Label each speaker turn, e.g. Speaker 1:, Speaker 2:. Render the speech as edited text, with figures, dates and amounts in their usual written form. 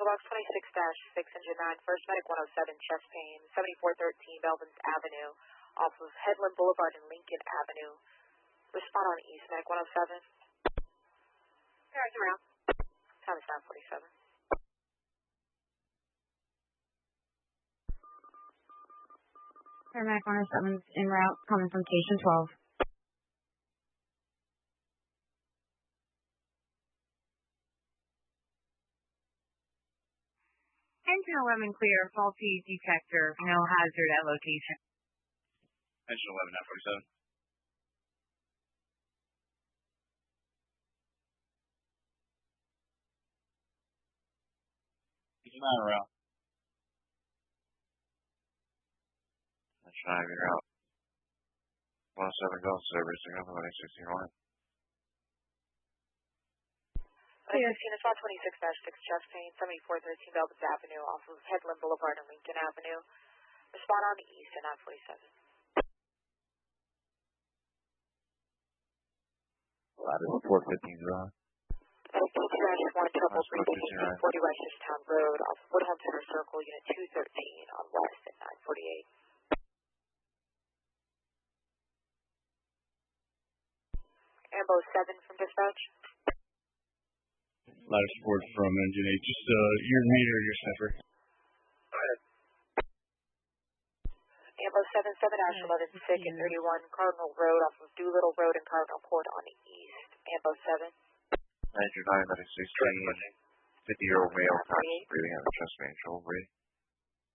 Speaker 1: Echo Box 26-6, Engine 9, First Medic 107, chest pain, 7413 Belvins Avenue, off of Headland Boulevard and Lincoln Avenue. Respond on East Medic 107.
Speaker 2: Paris around.
Speaker 1: Time is 9:47.
Speaker 3: Paramedic 107 is en route, coming from Station 12.
Speaker 4: Engine 11 clear, faulty detector, no hazard at location.
Speaker 5: Engine 11, 947. Engine 9 around.
Speaker 6: Engine 9, you're out. 107 Golf Service, signal 1601.
Speaker 1: Yes. Spot 26-6, chest pain, 7413 Belvins Avenue, off of Headland Boulevard and Lincoln Avenue. Respond on the East at 9:47.
Speaker 6: Ladder 415 is on.
Speaker 1: 2-1, trouble breathing, 40 West Town Road, off Woodhome Center Circle, Unit 213 on West at 9:48. Ambo 7 from dispatch.
Speaker 5: Ladder support from Engine 8. Just your meter, your sniffer.
Speaker 2: Go ahead.
Speaker 1: Ambo 7-7, 11, sick at 31 Cardinal Road, off of Doolittle Road and Cardinal Court on the East. Ambo 7.
Speaker 6: Engine 9, 96, 50-year-old male, breathing, have a chest pain, shoulder breathing.